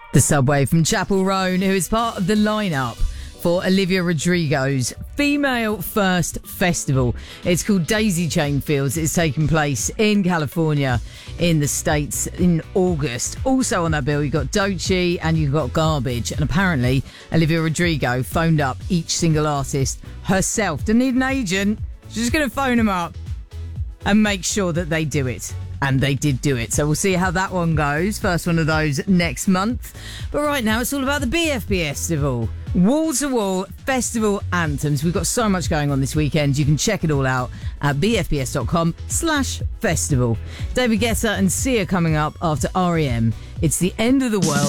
The Subway from Chapel Roan, who is part of the lineup for Olivia Rodrigo's Female First Festival. It's called Daisy Chain Fields. It's taking place in California in the States in August. Also on that bill, you've got Doechii and you've got Garbage. And apparently, Olivia Rodrigo phoned up each single artist herself. Didn't need an agent. She's just going to phone them up and make sure that they do it. And they did do it. So we'll see how that one goes. First one of those next month. But right now, it's all about the BFBS Festival. Wall-to-wall festival anthems. We've got so much going on this weekend. You can check it all out at bfbs.com/festival. David Guetta and Sia coming up after REM. It's the end of the world.